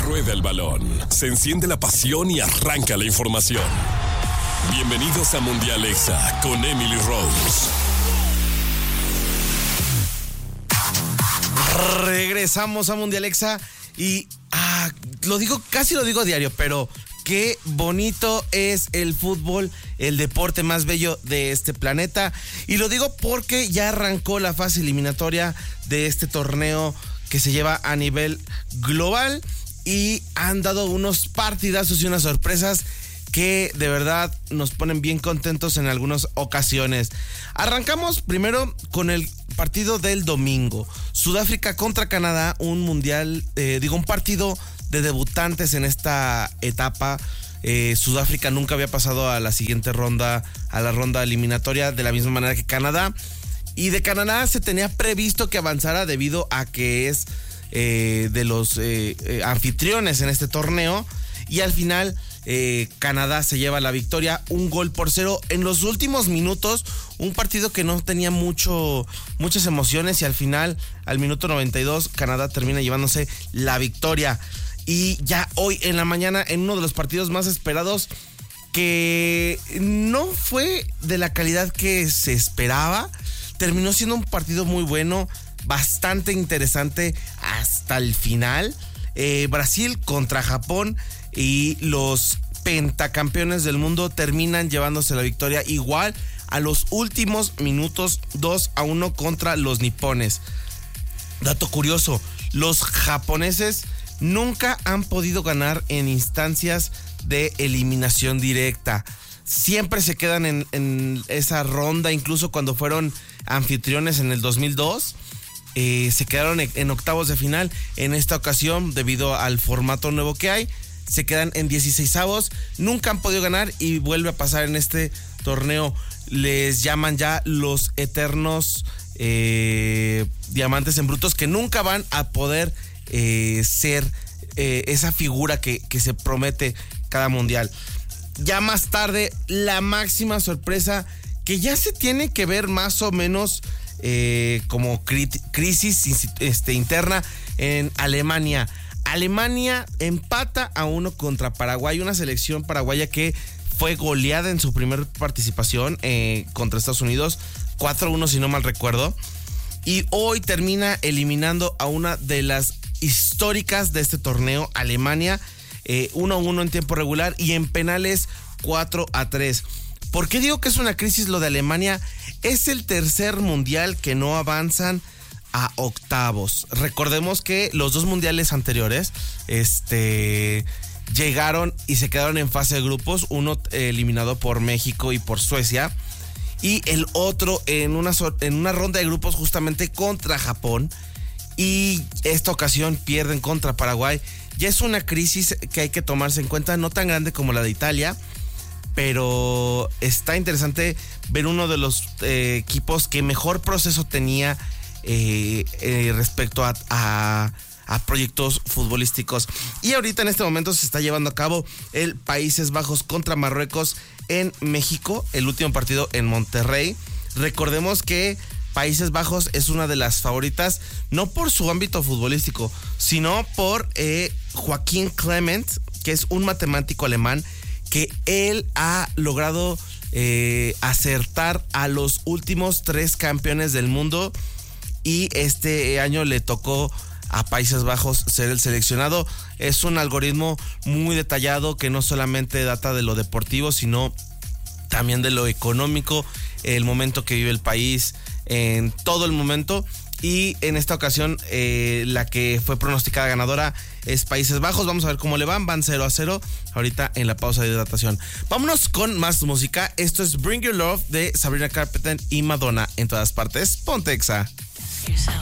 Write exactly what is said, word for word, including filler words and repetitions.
Rueda el balón, se enciende la pasión y arranca la información. Bienvenidos a Mundial Exa con Emily Rose. Regresamos a Mundial Exa y ah, lo digo, casi lo digo diario, pero qué bonito es el fútbol, el deporte más bello de este planeta. Y lo digo porque ya arrancó la fase eliminatoria de este torneo que se lleva a nivel global y han dado unos partidazos y unas sorpresas que de verdad nos ponen bien contentos en algunas ocasiones. Arrancamos primero con el partido del domingo. Sudáfrica contra Canadá, un mundial, eh, digo, un partido de debutantes en esta etapa. Eh, Sudáfrica nunca había pasado a la siguiente ronda, a la ronda eliminatoria de la misma manera que Canadá. Y de Canadá se tenía previsto que avanzara debido a que es eh, de los eh, eh, anfitriones en este torneo. Y al final eh, Canadá se lleva la victoria, un gol por cero en los últimos minutos. Un partido que no tenía mucho, muchas emociones y al final, al minuto noventa y dos, Canadá termina llevándose la victoria. Y ya hoy en la mañana, en uno de los partidos más esperados, que no fue de la calidad que se esperaba, terminó siendo un partido muy bueno, bastante interesante hasta el final. Eh, Brasil contra Japón y los pentacampeones del mundo terminan llevándose la victoria igual a los últimos minutos, dos a uno contra los nipones. Dato curioso, los japoneses nunca han podido ganar en instancias de eliminación directa. Siempre se quedan en, en esa ronda, incluso cuando fueron anfitriones en el dos mil dos. Eh, se quedaron en octavos de final. En esta ocasión, debido al formato nuevo que hay, se quedan en dieciseisavos. Nunca han podido ganar y vuelve a pasar en este torneo. Les llaman ya los eternos eh, diamantes en brutos, que nunca van a poder eh, ser eh, esa figura que, que se promete cada mundial. Ya más tarde, la máxima sorpresa que ya se tiene que ver más o menos eh, como crit- crisis este, interna en Alemania. Alemania empata a uno contra Paraguay, una selección paraguaya que fue goleada en su primera participación eh, contra Estados Unidos, cuatro a uno si no mal recuerdo. Y hoy termina eliminando a una de las históricas de este torneo, Alemania, eh, uno a uno en tiempo regular y en penales cuatro a tres. ¿Por qué digo que es una crisis lo de Alemania? Es el tercer mundial que no avanzan a octavos. Recordemos que los dos mundiales anteriores este, llegaron y se quedaron en fase de grupos, uno eliminado por México y por Suecia, y el otro en una, en una ronda de grupos justamente contra Japón, y esta ocasión pierden contra Paraguay. Ya es una crisis que hay que tomarse en cuenta, no tan grande como la de Italia, pero está interesante ver uno de los eh, equipos que mejor proceso tenía eh, eh, respecto a, a, a proyectos futbolísticos. Y ahorita en este momento se está llevando a cabo el Países Bajos contra Marruecos en México, el último partido en Monterrey. Recordemos que Países Bajos es una de las favoritas, no por su ámbito futbolístico, sino por eh, Joachim Clement, que es un matemático alemán que él ha logrado eh, acertar a los últimos tres campeones del mundo, y este año le tocó a Países Bajos ser el seleccionado. Es un algoritmo muy detallado que no solamente data de lo deportivo, sino también de lo económico, el momento que vive el país, en todo el momento. Y en esta ocasión eh, la que fue pronosticada ganadora es Países Bajos. Vamos a ver cómo le van, van cero a cero ahorita en la pausa de hidratación. Vámonos con más música. Esto es Bring Your Love de Sabrina Carpenter y Madonna. En todas partes, ponte Exa.